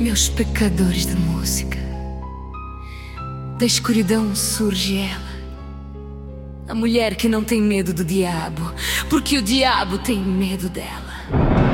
Meus pecadores de música, da escuridão surge ela, a mulher que não tem medo do diabo, porque o diabo tem medo dela.